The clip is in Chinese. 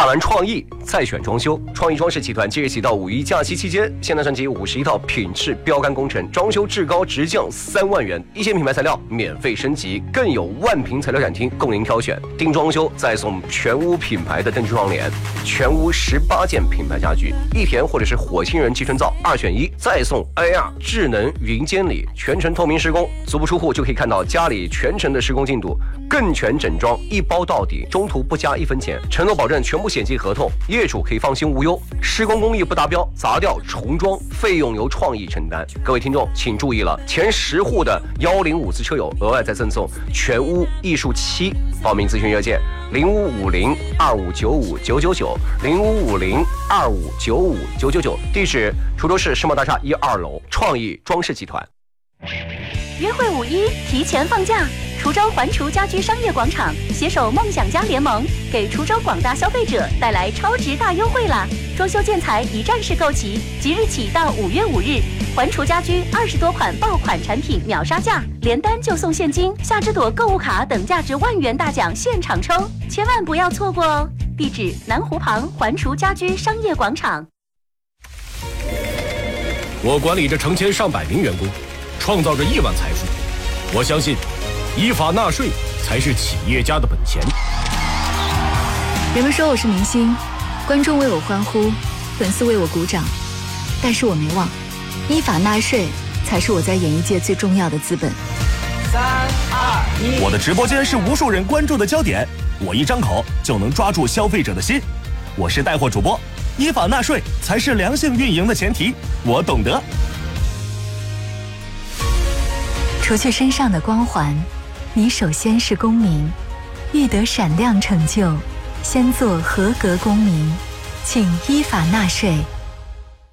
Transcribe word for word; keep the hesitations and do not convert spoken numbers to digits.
完创意再选装修。创意装饰集团即日起到五一假期期间，现代升级五十一套品质标杆工程，装修至高直降三万元，一线品牌材料免费升级，更有万平材料展厅供您挑选。定装修再送全屋品牌的灯具窗帘，全屋十八件品牌家具，一田或者是火星人集成灶二选一，再送 A R 智能云监理，全程透明施工，足不出户就可以看到家里全程的施工进度，更全整装一包到底，中途不加一分钱，承诺保证全部险金合同，业主可以放心无忧。施工工艺不达标，砸掉重装费用由创意承担。各位听众请注意了，前十户的幺零五次车友额外再赠送全屋艺术漆。报名咨询热线零五五零二五九五九九九零五五零二五九五九九九，地址滁州市世贸大厦一二楼，创意装饰集团。 约会五一提前放假，滁州环滁家居商业广场携手梦想家联盟，给滁州广大消费者带来超值大优惠啦！装修建材一站式购齐，即日起到五月五日，环滁家居二十多款爆款产品秒杀价，连单就送现金、夏之朵购物卡等价值万元大奖现场抽，千万不要错过哦！地址南湖旁环滁家居商业广场。 我管理着成千上百名员工，创造着亿万财富。我相信，依法纳税才是企业家的本钱。 人们说我是明星，观众为我欢呼，粉丝为我鼓掌，但是我没忘，依法纳税才是我在演艺界最重要的资本。 三二一， 我的直播间是无数人关注的焦点，我一张口就能抓住消费者的心。我是带货主播，依法纳税才是良性运营的前提，我懂得。 除去身上的光环，你首先是公民，欲得闪亮成就，先做合格公民，请依法纳税。